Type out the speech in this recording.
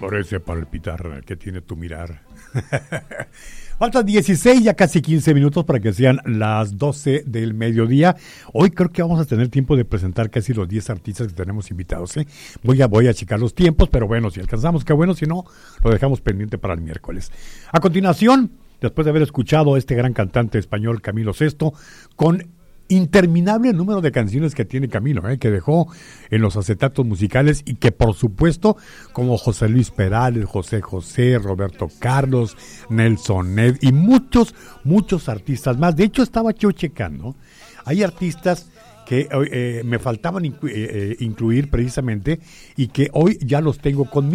Por ese palpitar que tiene tu mirar. Faltan 16, ya casi 15 minutos para que sean las 12 del mediodía. Hoy creo que vamos a tener tiempo de presentar casi los 10 artistas que tenemos invitados, ¿eh? Voy a checar los tiempos, pero bueno, si alcanzamos, qué bueno, si no, lo dejamos pendiente para el miércoles. A continuación, después de haber escuchado a este gran cantante español Camilo Sesto, con interminable número de canciones que tiene Camilo, que dejó en los acetatos musicales y que por supuesto, como José Luis Perales, José José, Roberto Carlos, Nelson Ned y muchos artistas más. De hecho, estaba yo checando, hay artistas que me faltaban incluir precisamente y que hoy ya los tengo conmigo.